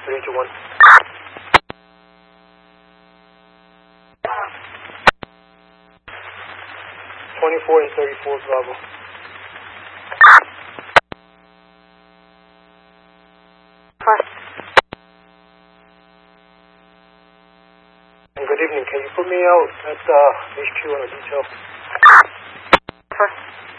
321. 24 and 34, Bravo. Good evening. Can you put me out at HQ on a detail?